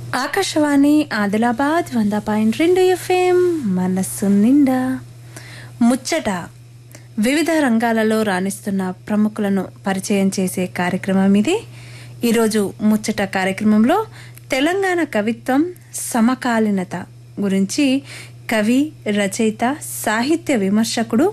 Akashvani Adilabad 100.2 FM మనస్సు నిండా ముచ్చట. వివిధ రంగాలలో రాణిస్తున్న ప్రముఖులను పరిచయం చేసే కార్యక్రమం ఇది. ఈరోజు ముచ్చట కార్యక్రమంలో తెలంగాణ కవిత్వం సమకాలీనత గురించి కవి, రచయిత, సాహిత్య విమర్శకుడు